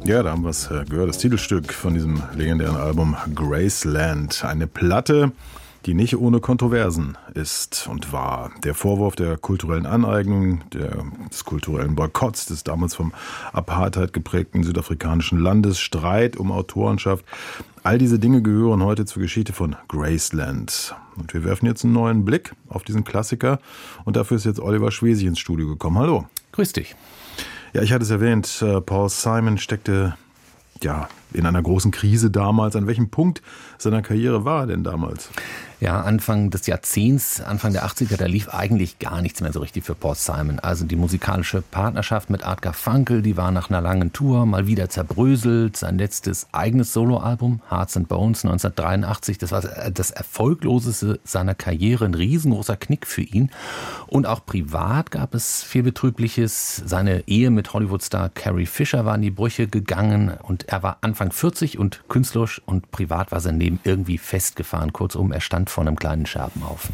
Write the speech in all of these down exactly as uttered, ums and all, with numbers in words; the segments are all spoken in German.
Ja, da haben wir es gehört, das Titelstück von diesem legendären Album Graceland. Eine Platte, die nicht ohne Kontroversen ist und war. Der Vorwurf der kulturellen Aneignung, der, des kulturellen Boykotts, des damals vom Apartheid geprägten südafrikanischen Landes, Streit um Autorenschaft. All diese Dinge gehören heute zur Geschichte von Graceland. Und wir werfen jetzt einen neuen Blick auf diesen Klassiker. Und dafür ist jetzt Oliver Schwesig ins Studio gekommen. Hallo. Grüß dich. Ja, ich hatte es erwähnt, Paul Simon steckte ja in einer großen Krise damals. An welchem Punkt seiner Karriere war er denn damals? Ja, Anfang des Jahrzehnts, Anfang der achtziger, da lief eigentlich gar nichts mehr so richtig für Paul Simon. Also die musikalische Partnerschaft mit Art Garfunkel, die war nach einer langen Tour mal wieder zerbröselt. Sein letztes eigenes Soloalbum, Hearts and Bones, neunzehnhundertdreiundachtzig, das war das erfolgloseste seiner Karriere, ein riesengroßer Knick für ihn. Und auch privat gab es viel Betrübliches. Seine Ehe mit Hollywood-Star Carrie Fisher war in die Brüche gegangen und er war Anfang vierzig und künstlerisch und privat war sein Leben irgendwie festgefahren. Kurzum, er stand vor einem kleinen Scherbenhaufen.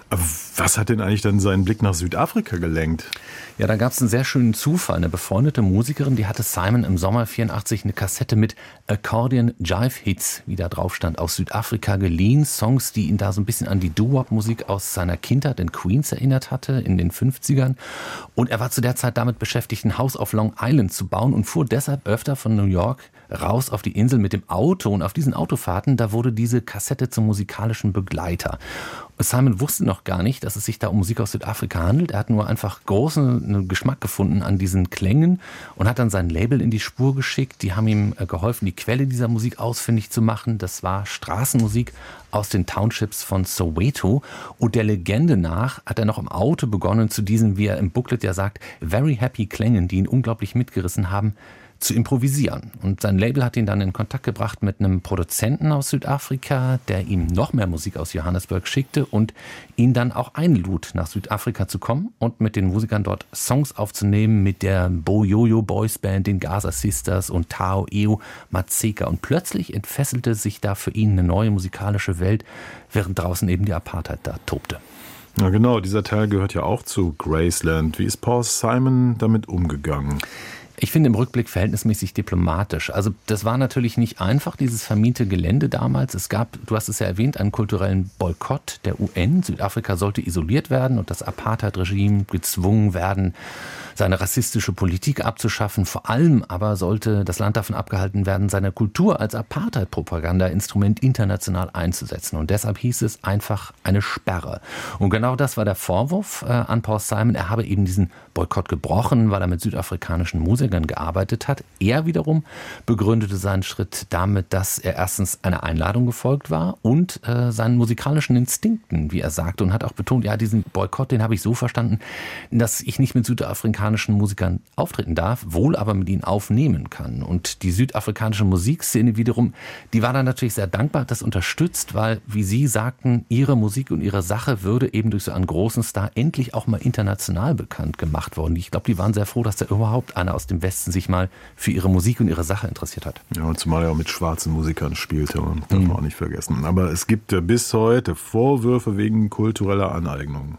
Was hat denn eigentlich dann seinen Blick nach Südafrika gelenkt? Ja, da gab es einen sehr schönen Zufall. Eine befreundete Musikerin, die hatte Simon im Sommer vierundachtzig eine Kassette mit Accordion Jive Hits, wie da drauf stand, aus Südafrika geliehen. Songs, die ihn da so ein bisschen an die Doo-Wop-Musik aus seiner Kindheit in Queens erinnert hatte, in den fünfzigern. Und er war zu der Zeit damit beschäftigt, ein Haus auf Long Island zu bauen und fuhr deshalb öfter von New York raus auf die Insel mit dem Auto. Und auf diesen Autofahrten, da wurde diese Kassette zum musikalischen Begleiter. Simon wusste noch gar nicht, dass es sich da um Musik aus Südafrika handelt. Er hat nur einfach großen Geschmack gefunden an diesen Klängen und hat dann sein Label in die Spur geschickt. Die haben ihm geholfen, die Quelle dieser Musik ausfindig zu machen. Das war Straßenmusik aus den Townships von Soweto. Und der Legende nach hat er noch im Auto begonnen, zu diesen, wie er im Booklet ja sagt, very happy Klängen, die ihn unglaublich mitgerissen haben, zu improvisieren. Und sein Label hat ihn dann in Kontakt gebracht mit einem Produzenten aus Südafrika, der ihm noch mehr Musik aus Johannesburg schickte und ihn dann auch einlud, nach Südafrika zu kommen und mit den Musikern dort Songs aufzunehmen, mit der Boyoyo Boys Band, den Gaza Sisters und Tao Eo Matseka. Und plötzlich entfesselte sich da für ihn eine neue musikalische Welt, während draußen eben die Apartheid da tobte. Ja, genau, dieser Teil gehört ja auch zu Graceland. Wie ist Paul Simon damit umgegangen? Ich finde im Rückblick verhältnismäßig diplomatisch. Also das war natürlich nicht einfach, dieses vermiente Gelände damals. Es gab, du hast es ja erwähnt, einen kulturellen Boykott der U N. Südafrika sollte isoliert werden und das Apartheid-Regime gezwungen werden, seine rassistische Politik abzuschaffen. Vor allem aber sollte das Land davon abgehalten werden, seine Kultur als Apartheid-Propaganda-Instrument international einzusetzen. Und deshalb hieß es einfach eine Sperre. Und genau das war der Vorwurf äh, an Paul Simon. Er habe eben diesen Boykott gebrochen, weil er mit südafrikanischen Musikern gearbeitet hat. Er wiederum begründete seinen Schritt damit, dass er erstens einer Einladung gefolgt war und äh, seinen musikalischen Instinkten, wie er sagte, und hat auch betont, ja, diesen Boykott, den habe ich so verstanden, dass ich nicht mit südafrikanischen Musikern auftreten darf, wohl aber mit ihnen aufnehmen kann. Und die südafrikanische Musikszene wiederum, die war dann natürlich sehr dankbar, das unterstützt, weil, wie sie sagten, ihre Musik und ihre Sache würde eben durch so einen großen Star endlich auch mal international bekannt gemacht worden. Ich glaube, die waren sehr froh, dass da überhaupt einer aus dem Westen sich mal für ihre Musik und ihre Sache interessiert hat. Ja, und zumal er auch mit schwarzen Musikern spielte, darf man mhm. auch nicht vergessen. Aber es gibt bis heute Vorwürfe wegen kultureller Aneignung.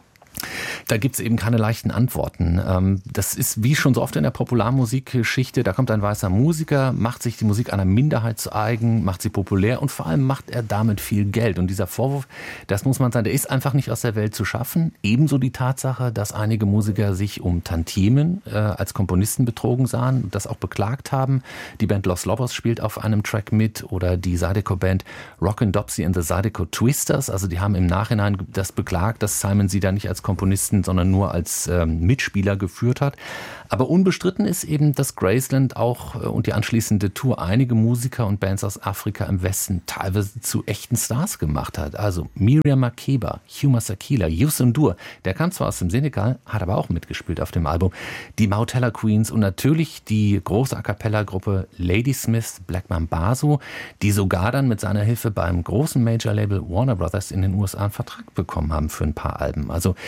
Da gibt es eben keine leichten Antworten. Das ist wie schon so oft in der Popularmusikgeschichte, da kommt ein weißer Musiker, macht sich die Musik einer Minderheit zu eigen, macht sie populär und vor allem macht er damit viel Geld. Und dieser Vorwurf, das muss man sagen, der ist einfach nicht aus der Welt zu schaffen. Ebenso die Tatsache, dass einige Musiker sich um Tantiemen äh, als Komponisten betrogen sahen und das auch beklagt haben. Die Band Los Lobos spielt auf einem Track mit oder die Zydeco-Band Rockin' Dopsy and the Zydeco Twisters. Also die haben im Nachhinein das beklagt, dass Simon sie da nicht als Komponisten, sondern nur als ähm, Mitspieler geführt hat. Aber unbestritten ist eben, dass Graceland auch äh, und die anschließende Tour einige Musiker und Bands aus Afrika im Westen teilweise zu echten Stars gemacht hat. Also Miriam Makeba, Hugh Masakila, Youssou N'Dour, der kam zwar aus dem Senegal, hat aber auch mitgespielt auf dem Album. Die Mautella Queens und natürlich die große A-Cappella-Gruppe Ladysmith Black Mambazo, die sogar dann mit seiner Hilfe beim großen Major-Label Warner Brothers in den U S A einen Vertrag bekommen haben für ein paar Alben. Also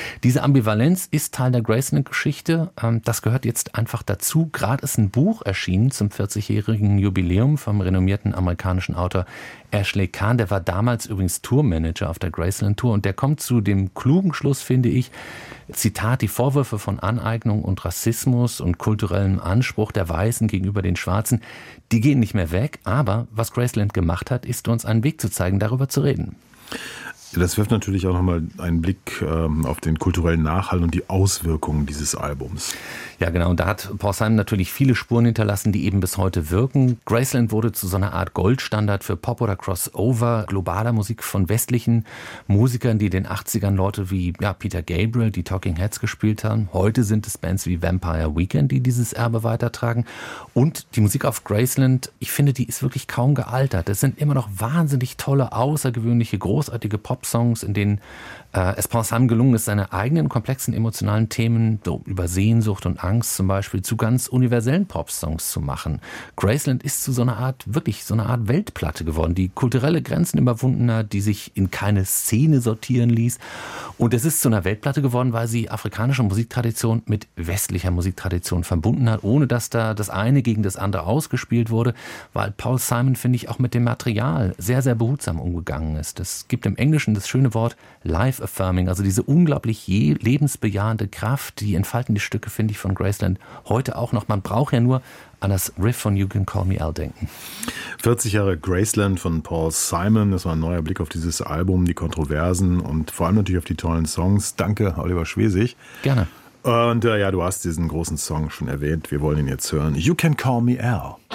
Diese Ambivalenz ist Teil der Graceland-Geschichte. Das gehört jetzt einfach dazu. Gerade ist ein Buch erschienen zum vierzigjährigen Jubiläum vom renommierten amerikanischen Autor Ashley Kahn. Der war damals übrigens Tourmanager auf der Graceland-Tour und der kommt zu dem klugen Schluss, finde ich, Zitat, die Vorwürfe von Aneignung und Rassismus und kulturellem Anspruch der Weißen gegenüber den Schwarzen, die gehen nicht mehr weg. Aber was Graceland gemacht hat, ist uns einen Weg zu zeigen, darüber zu reden. Das wirft natürlich auch nochmal einen Blick ähm, auf den kulturellen Nachhall und die Auswirkungen dieses Albums. Ja, genau. Und da hat Paul Simon natürlich viele Spuren hinterlassen, die eben bis heute wirken. Graceland wurde zu so einer Art Goldstandard für Pop oder Crossover globaler Musik von westlichen Musikern, die in den achtzigern Leute wie ja, Peter Gabriel, die Talking Heads gespielt haben. Heute sind es Bands wie Vampire Weekend, die dieses Erbe weitertragen. Und die Musik auf Graceland, ich finde, die ist wirklich kaum gealtert. Es sind immer noch wahnsinnig tolle, außergewöhnliche, großartige Pop-Songs, in denen äh, es Paul Simon gelungen ist, seine eigenen komplexen emotionalen Themen so über Sehnsucht und Angst zum Beispiel zu ganz universellen Pop-Songs zu machen. Graceland ist zu so einer Art, wirklich so eine Art Weltplatte geworden, die kulturelle Grenzen überwunden hat, die sich in keine Szene sortieren ließ. Und es ist zu einer Weltplatte geworden, weil sie afrikanische Musiktradition mit westlicher Musiktradition verbunden hat, ohne dass da das eine gegen das andere ausgespielt wurde, weil Paul Simon, finde ich, auch mit dem Material sehr, sehr behutsam umgegangen ist. Es gibt im Englischen das schöne Wort life-affirming, also diese unglaublich je lebensbejahende Kraft, die entfalten die Stücke, finde ich, von Graceland heute auch noch. Man braucht ja nur an das Riff von You Can Call Me Al denken. vierzig Jahre Graceland von Paul Simon, das war ein neuer Blick auf dieses Album, die Kontroversen und vor allem natürlich auf die tollen Songs. Danke, Oliver Schwesig. Gerne. Und äh, ja, du hast diesen großen Song schon erwähnt, wir wollen ihn jetzt hören. You Can Call Me Al.